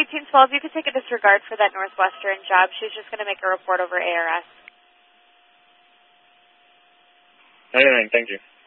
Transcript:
Teams Falls, you could take a disregard for that Northwestern job. She's just going to make a report over ARS. All right, thank you.